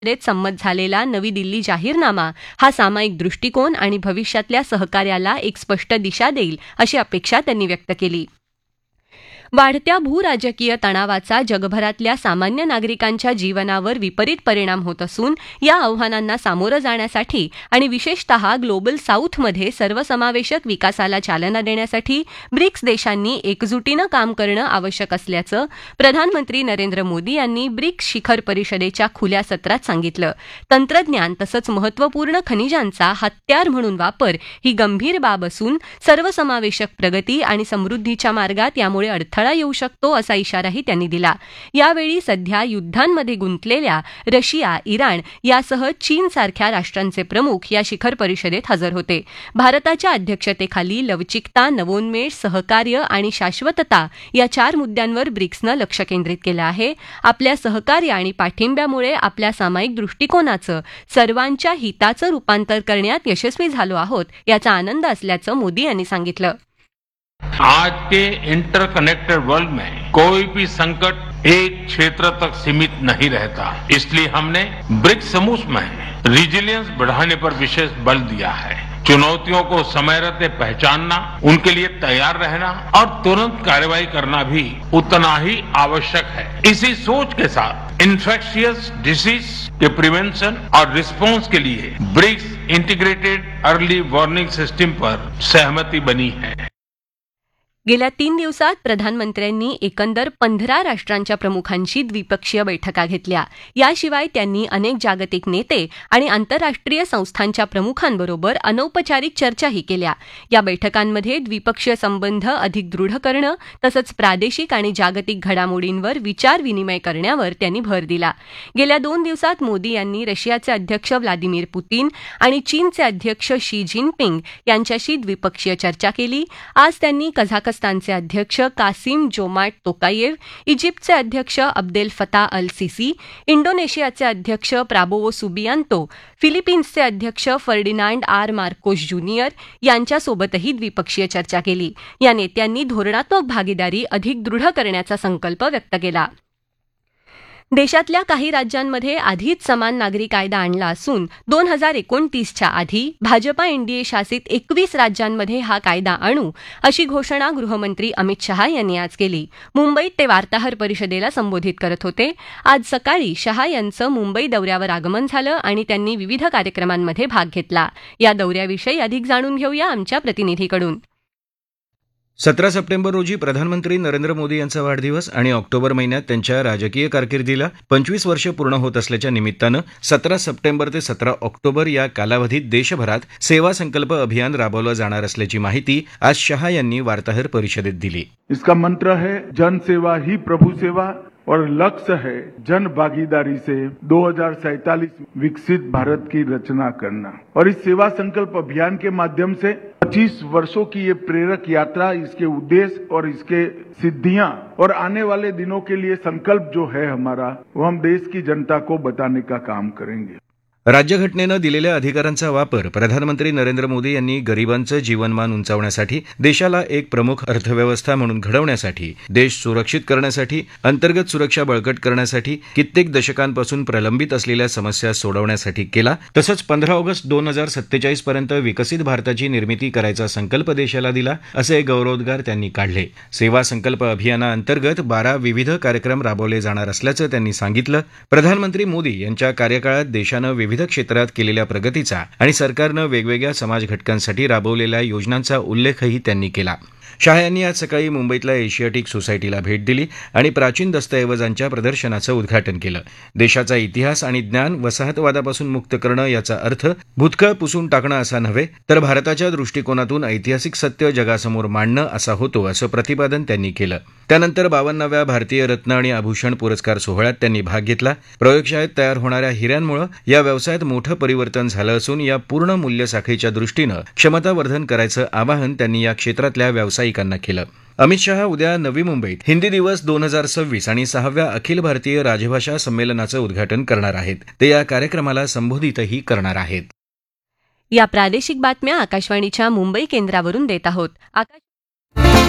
परिषदेत संमत झालेला नवी दिल्ली जाहीरनामा हा सामायिक दृष्टिकोन आणि भविष्यातल्या सहकार्याला एक स्पष्ट दिशा देईल अशी अपेक्षा त्यांनी व्यक्त केली. वाढत्या भूराजकीय तणावाचा जगभरातल्या सामान्य नागरिकांच्या जीवनावर विपरीत परिणाम होत असून या आव्हानांना सामोरं जाण्यासाठी आणि विशेषतः ग्लोबल साऊथमध्ये सर्वसमावेशक विकासाला चालना देण्यासाठी ब्रिक्स देशांनी एकजुटीनं काम करणं आवश्यक असल्याचं प्रधानमंत्री नरेंद्र मोदी यांनी ब्रिक्स शिखर परिषदेच्या खुल्या सत्रात सांगितलं. तंत्रज्ञान तसंच महत्त्वपूर्ण खनिजांचा हत्यार म्हणून वापर ही गंभीर बाब असून सर्वसमावेशक प्रगती आणि समृद्धीच्या मार्गात यामुळे अडथळा येऊ शकतो असा इशाराही त्यांनी दिला. यावेळी सध्या युद्धांमध्ये गुंतलेल्या रशिया, इराण यासह चीनसारख्या राष्ट्रांचे प्रमुख या शिखर परिषदेत हजर होते. भारताच्या अध्यक्षतेखाली लवचिकता, नवोन्मेष, सहकार्य आणि शाश्वतता या 4 मुद्द्यांवर ब्रिक्सनं लक्ष केंद्रित केलं आहे. आपल्या सहकार्य आणि पाठिंब्यामुळे आपल्या सामायिक दृष्टिकोनाचं सर्वांच्या हिताचं रूपांतर करण्यात यशस्वी झालो आहोत याचा आनंद असल्याचं मोदी यांनी सांगितलं. आज के इंटरकनेक्टेड वर्ल्ड में कोई भी संकट एक क्षेत्र तक सीमित नहीं रहता. इसलिए हमने ब्रिक्स समूह में रिजिलियंस बढ़ाने पर विशेष बल दिया है. चुनौतियों को समय रहते पहचानना, उनके लिए तैयार रहना और तुरंत कार्रवाई करना भी उतना ही आवश्यक है. इसी सोच के साथ इन्फेक्शियस डिसीज के प्रिवेंशन और रिस्पांस के लिए BRICS integrated early warning system पर सहमति बनी है. गेल्या 3 दिवसात प्रधानमंत्र्यांनी एकंदर 15 राष्ट्रांच्या प्रमुखांशी द्विपक्षीय बैठका घेतल्या. याशिवाय त्यांनी अनेक जागतिक नेते आणि आंतरराष्ट्रीय संस्थांच्या प्रमुखांबरोबर अनौपचारिक चर्चाही केल्या. या बैठकांमध्ये द्विपक्षीय संबंध अधिक दृढ करणं तसंच प्रादेशिक आणि जागतिक घडामोडींवर विचारविनिमय करण्यावर त्यांनी भर दिला. गेल्या 2 दिवसात मोदी यांनी रशियाचे अध्यक्ष व्लादिमीर पुतीन आणि चीनचे अध्यक्ष शी जिनपिंग यांच्याशी द्विपक्षीय चर्चा केली. आज त्यांनी कझाकस्तानचे अध्यक्ष कासिम जोमार्ट तोकायेव, इजिप्तचे अध्यक्ष अब्देल फताह अल सिसी, इंडोनेशियाचे अध्यक्ष प्राबोवो सुबियांतो, फिलिपिन्सचे अध्यक्ष फर्डिनांड आर मार्कोस ज्युनियर यांच्यासोबतही द्विपक्षीय चर्चा केली. या नेत्यांनी धोरणात्मक भागीदारी अधिक दृढ करण्याचा संकल्प व्यक्त केला. देशातल्या काही राज्यांमध्ये आधीच समान नागरी कायदा आणला असून 2029च्या आधी भाजपा एनडीए शासित 21 राज्यांमध्ये हा कायदा आणू अशी घोषणा गृहमंत्री अमित शहा यांनी आज केली. मुंबईत ते वार्ताहर परिषदेला संबोधित करत होते. आज सकाळी शहा यांचं मुंबई दौऱ्यावर आगमन झालं आणि त्यांनी विविध कार्यक्रमांमध्ये भाग घेतला. या दौऱ्याविषयी अधिक जाणून घेऊया आमच्या प्रतिनिधीकडून. 17 सप्टेंबर रोजी प्रधानमंत्री नरेंद्र मोदी यांचा वाढदिवस आणि ऑक्टोबर महिन्यात त्यांच्या राजकीय कारकिर्दीला 25 वर्ष पूर्ण होत असल्याच्या निमित्तानं 17 सप्टेंबर ते 17 ऑक्टोबर या कालावधीत देशभरात सेवा संकल्प अभियान राबवलं जाणार असल्याची माहिती आज शहा यांनी वार्ताहर परिषदेत दिली. इसका मंत्र है जनसेवा ही प्रभु सेवा और लक्ष्य है जन भागीदारी से 2047 विकसित भारत की रचना करना. और इस सेवा संकल्प अभियान के माध्यम से 25 वर्षों की ये प्रेरक यात्रा, इसके उद्देश्य और इसके सिद्धियां और आने वाले दिनों के लिए संकल्प जो है हमारा, वो हम देश की जनता को बताने का काम करेंगे. राज्यघटनेनं दिलेल्या अधिकारांचा वापर प्रधानमंत्री नरेंद्र मोदी यांनी गरिबांचं जीवनमान उंचावण्यासाठी, देशाला एक प्रमुख अर्थव्यवस्था म्हणून घडवण्यासाठी, देश सुरक्षित करण्यासाठी, अंतर्गत सुरक्षा बळकट करण्यासाठी, कित्येक दशकांपासून प्रलंबित असलेल्या समस्या सोडवण्यासाठी केला. तसंच 15 ऑगस्ट 2047 पर्यंत विकसित भारताची निर्मिती करायचा संकल्प देशाला दिला, असे गौरवोद्गार त्यांनी काढले. सेवा संकल्प अभियानाअंतर्गत 12 विविध कार्यक्रम राबवले जाणार असल्याचं त्यांनी सांगितलं. प्रधानमंत्री मोदी यांच्या कार्यकाळात देशानं विविध क्षेत्रात केलेल्या प्रगतीचा आणि सरकारनं वेगवेगळ्या समाज घटकांसाठी राबवलेल्या योजनांचा उल्लेखही त्यांनी केला. शाह यांनी आज सकाळी मुंबईतल्या एशियाटिक सोसायटीला भेट दिली आणि प्राचीन दस्तऐवजांच्या प्रदर्शनाचं उद्घाटन केलं. देशाचा इतिहास आणि ज्ञान वसाहतवादापासून मुक्त करणं याचा अर्थ भूतकाळ पुसून टाकणं असा नव्हे, तर भारताच्या दृष्टिकोनातून ऐतिहासिक सत्य जगासमोर मांडणं असा होतो, असं प्रतिपादन त्यांनी केलं. त्यानंतर 52व्या भारतीय रत्न आणि आभूषण पुरस्कार सोहळ्यात त्यांनी भाग घेतला. प्रयोगशाळेत तयार होणाऱ्या हिऱ्यांमुळे या व्यवसायात मोठं परिवर्तन झालं असून या पूर्ण मूल्यसाखळीच्या दृष्टीनं क्षमतावर्धन करायचं आवाहन त्यांनी या क्षेत्रातल्या व्यावसायिकांना केलं. अमित शहा उद्या नवी मुंबईत हिंदी दिवस 2026 आणि 6व्या अखिल भारतीय राजभाषा संमेलनाचं उद्घाटन करणार आहेत. ते या कार्यक्रमाला संबोधितही करणार आहेत. या प्रादेशिक बातम्या आकाशवाणीच्या मुंबई केंद्रावरून देत आहोत.